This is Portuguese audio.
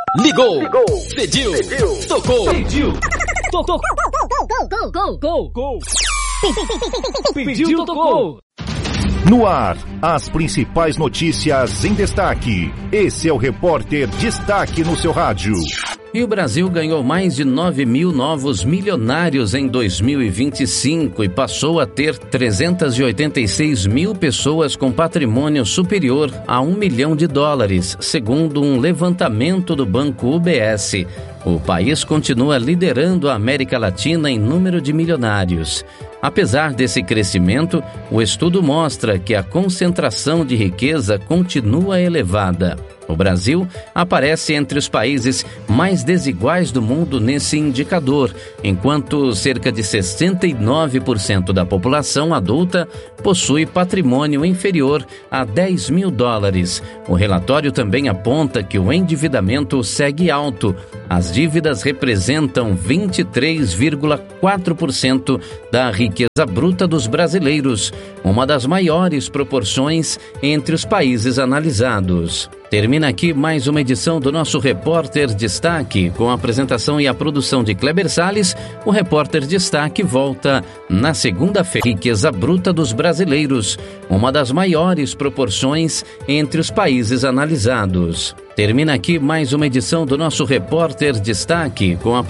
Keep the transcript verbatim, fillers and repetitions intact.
Ligou, Ligou. Pediu, Pediu. Tocou, Pediu. Tocou, gol, gol, gol, gol. Pediu, tocou. No ar, as principais notícias em destaque. Esse é o Repórter Destaque no seu rádio. E o Brasil ganhou mais de nove mil novos milionários em dois mil e vinte e cinco e passou a ter trezentas e oitenta e seis mil pessoas com patrimônio superior a um milhão de dólares, segundo um levantamento do Banco U B S. O país continua liderando a América Latina em número de milionários. Apesar desse crescimento, o estudo mostra que a concentração de riqueza continua elevada. O Brasil aparece entre os países mais desiguais do mundo nesse indicador, enquanto cerca de sessenta e nove por cento da população adulta possui patrimônio inferior a dez mil dólares. O relatório também aponta que o endividamento segue alto. As dívidas representam vinte e três vírgula quatro por cento da riqueza bruta dos brasileiros, uma das maiores proporções entre os países analisados. Termina aqui mais uma edição do nosso Repórter Destaque, com a apresentação e a produção de Kleber Salles. O Repórter Destaque volta na segunda-feira. Riqueza bruta dos brasileiros, uma das maiores proporções entre os países analisados. Termina aqui mais uma edição do nosso Repórter Destaque, com a